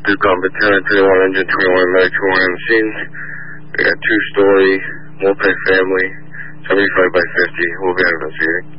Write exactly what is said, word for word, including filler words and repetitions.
Duke on battalion thirty-one engine twenty-one medical on scene. We got two-story multi-family, seventy-five by fifty. We'll be investigating.